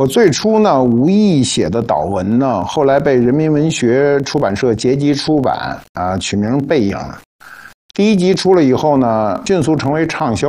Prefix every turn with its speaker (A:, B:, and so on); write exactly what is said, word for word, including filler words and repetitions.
A: 我最初呢无意写的导文呢，后来被人民文学出版社结集出版啊，取名《背影》。第一集出了以后呢，迅速成为畅销